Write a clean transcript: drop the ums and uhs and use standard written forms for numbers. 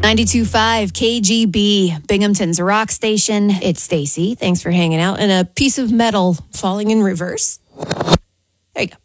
92.5 KGB, Binghamton's rock station. It's Stacy. Thanks for hanging out. And a piece of metal falling in reverse. There you go.